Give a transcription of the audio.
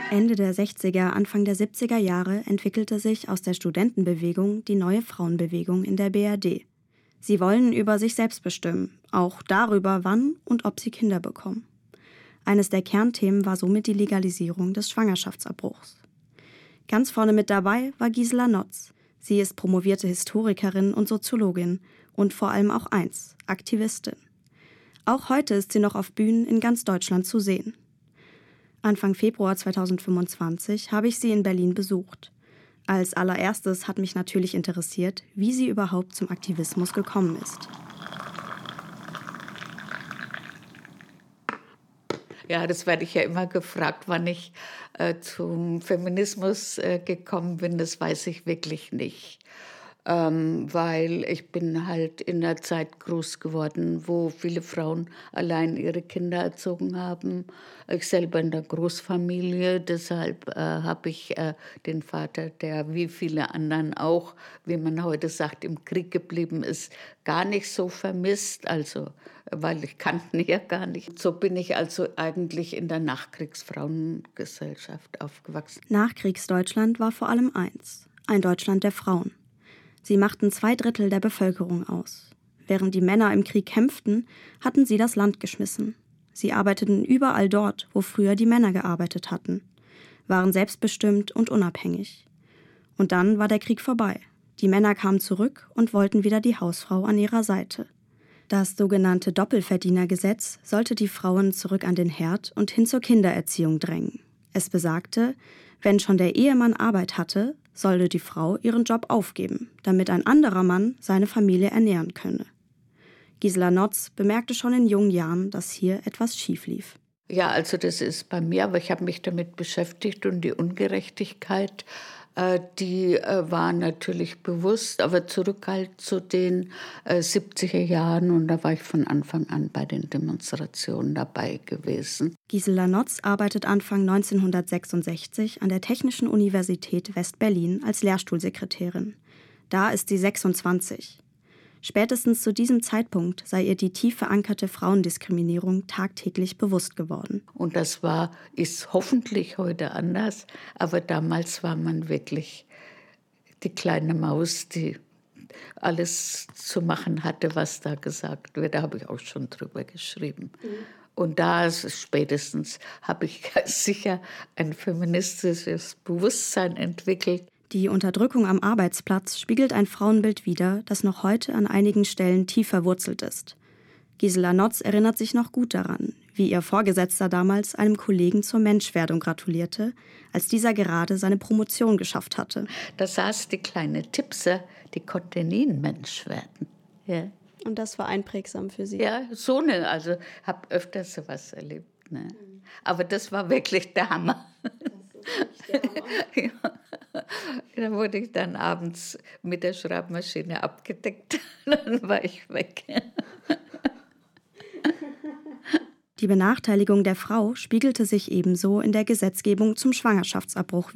Ende der 60er, Anfang der 70er Jahre entwickelte sich aus der Studentenbewegung die neue Frauenbewegung in der BRD. Sie wollen über sich selbst bestimmen, auch darüber, wann und ob sie Kinder bekommen. Eines der Kernthemen war somit die Legalisierung des Schwangerschaftsabbruchs. Ganz vorne mit dabei war Gisela Notz. Sie ist promovierte Historikerin und Soziologin und vor allem auch Aktivistin. Auch heute ist sie noch auf Bühnen in ganz Deutschland zu sehen. Anfang Februar 2025 habe ich sie in Berlin besucht. Als allererstes hat mich natürlich interessiert, wie sie überhaupt zum Aktivismus gekommen ist. Ja, das werde ich ja immer gefragt, wann ich zum Feminismus gekommen bin. Das weiß ich wirklich nicht. Weil ich bin halt in der Zeit groß geworden, wo viele Frauen allein ihre Kinder erzogen haben. Ich selber in der Großfamilie, deshalb habe ich den Vater, der wie viele anderen auch, wie man heute sagt, im Krieg geblieben ist, gar nicht so vermisst, also weil ich kannte ihn ja gar nicht. So bin ich also eigentlich in der Nachkriegsfrauengesellschaft aufgewachsen. Nachkriegsdeutschland war vor allem eins: ein Deutschland der Frauen. Sie machten 2/3 der Bevölkerung aus. Während die Männer im Krieg kämpften, hatten sie das Land geschmissen. Sie arbeiteten überall dort, wo früher die Männer gearbeitet hatten, waren selbstbestimmt und unabhängig. Und dann war der Krieg vorbei. Die Männer kamen zurück und wollten wieder die Hausfrau an ihrer Seite. Das sogenannte Doppelverdienergesetz sollte die Frauen zurück an den Herd und hin zur Kindererziehung drängen. Es besagte, wenn schon der Ehemann Arbeit hatte, sollte die Frau ihren Job aufgeben, damit ein anderer Mann seine Familie ernähren könne. Gisela Notz bemerkte schon in jungen Jahren, dass hier etwas schief lief. Ja, also das ist bei mir, aber ich habe mich damit beschäftigt und die Ungerechtigkeit, die war natürlich bewusst, aber zurück halt zu den 70er Jahren und da war ich von Anfang an bei den Demonstrationen dabei gewesen. Gisela Notz arbeitet Anfang 1966 an der Technischen Universität West-Berlin als Lehrstuhlsekretärin. Da ist sie 26. Spätestens zu diesem Zeitpunkt sei ihr die tief verankerte Frauendiskriminierung tagtäglich bewusst geworden. Und das ist hoffentlich heute anders, aber damals war man wirklich die kleine Maus, die alles zu machen hatte, was da gesagt wird. Da habe ich auch schon drüber geschrieben. Und da spätestens habe ich sicher ein feministisches Bewusstsein entwickelt. Die Unterdrückung am Arbeitsplatz spiegelt ein Frauenbild wider, das noch heute an einigen Stellen tief verwurzelt ist. Gisela Notz erinnert sich noch gut daran, wie ihr Vorgesetzter damals einem Kollegen zur Menschwerdung gratulierte, als dieser gerade seine Promotion geschafft hatte. Da saß die kleine Tipse, die konnte nie ein Mensch werden. Ja. Und das war einprägsam für Sie? Ja, also habe öfter sowas erlebt. Ne? Aber das war wirklich der Hammer. Ja. Da wurde ich dann abends mit der Schreibmaschine abgedeckt. Dann war ich weg. Die Benachteiligung der Frau spiegelte sich ebenso in der Gesetzgebung zum Schwangerschaftsabbruch